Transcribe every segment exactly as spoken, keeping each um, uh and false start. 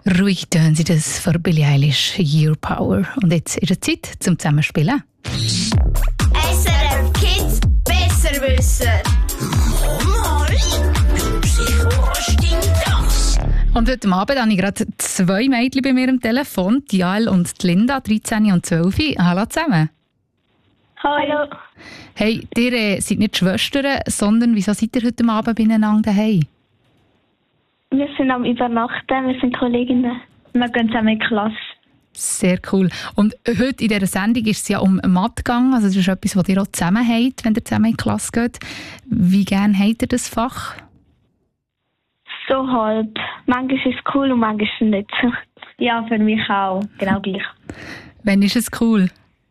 Ruhig tönen sie das von Billie Eilish, Your Power. Und jetzt ist es Zeit zum Zusammenspielen. S R F Kids besser wissen. Mami, sicher, was stimmt das? Und heute Abend habe ich gerade zwei Mädchen bei mir am Telefon, die Jael und die Linda, dreizehn und zwölf. Hallo zusammen. Hallo. Hey, ihr äh, seid nicht Schwestern, sondern wieso seid ihr heute Abend beieinander daheim? Wir sind am Übernachten, wir sind Kolleginnen. Wir gehen zusammen in die Klasse. Sehr cool. Und heute in dieser Sendung ist es ja um Mathe gegangen. Also das ist etwas, was ihr auch zusammen habt, wenn ihr zusammen in die Klasse geht. Wie gerne habt ihr das Fach? So halb. Manchmal ist es cool und manchmal nicht so. Ja, für mich auch. Genau gleich. Wann ist es cool?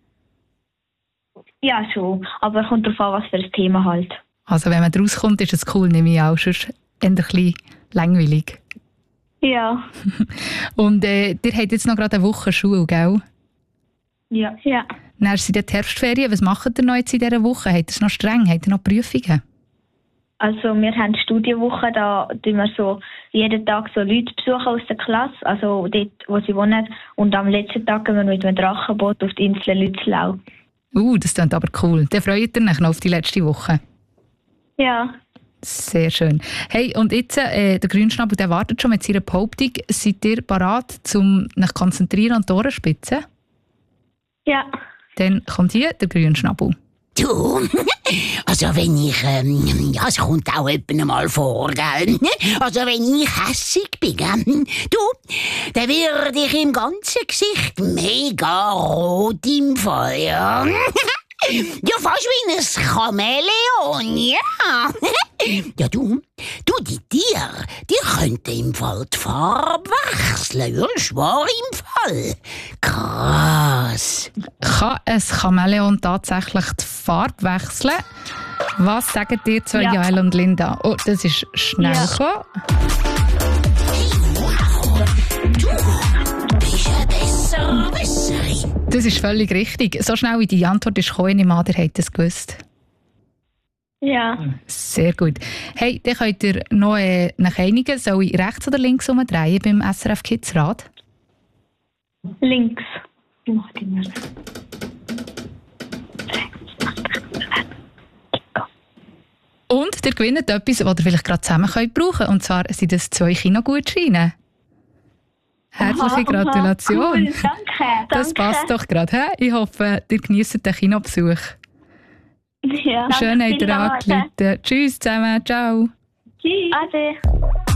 Ja, schon. Aber es kommt darauf an, was für ein Thema halt. Also wenn man rauskommt, ist es cool, nehme ich auch. Sonst eher ein bisschen langweilig. Ja. Und äh, ihr habt jetzt noch gerade eine Woche Schule, gell? Ja. Ja. Dann sind die Herbstferien. Was macht ihr noch jetzt in dieser Woche? Habt ihr es noch streng? Habt ihr noch Prüfungen? Also wir haben Studienwoche, da tun wir so jeden Tag so Leute besuchen aus der Klasse, also dort, wo sie wohnen. Und am letzten Tag gehen wir mit einem Drachenboot auf die Insel Lützlau. Uh, das klingt aber cool. Dann freut ihr euch noch auf die letzte Woche. Ja. Sehr schön. Hey, und jetzt, äh, der Grünschnabel, der wartet schon mit seiner Behauptung. Seid ihr bereit, um euch konzentrieren und die Ohren spitzen? Ja. Dann kommt hier der Grünschnabel. Du, also wenn ich, ähm, ja, es kommt auch etwa mal vor, gell? Also wenn ich hässig bin, gell? Du, dann werde ich im ganzen Gesicht mega rot im Fall, ja. Ja, fast wie ein Chamäleon, ja. Ja, du, du, die Tiere, die könnten im Fall die Farbe wechseln, ja, schwör im Fall. Krass. Kann ein Chamäleon tatsächlich die Farbe wechseln? Was sagen dir zwei, Ja. Jael und Linda? Oh, das ist schnell Ja. gekommen. Du bist ein Besserwisserin. Das ist völlig richtig. So schnell wie die Antwort ist gekommen, ich meine, ihr habt es gewusst. Ja. Sehr gut. Hey, dann könnt ihr noch äh, nach einigen. Soll ich rechts oder links umdrehen beim S R F Kids Rad? Links. Und ihr gewinnt etwas, was ihr vielleicht gerade zusammen könnt brauchen. Und zwar sind das zwei Kinogutscheine. Herzliche Aha, Gratulation. Cool, danke. Das danke. passt doch gerade. He? Ich hoffe, ihr genießt den Kinobesuch. Ja. Schön, habt ihr Danke, angerufen. Tschüss zusammen. Ciao. Tschüss. Ade.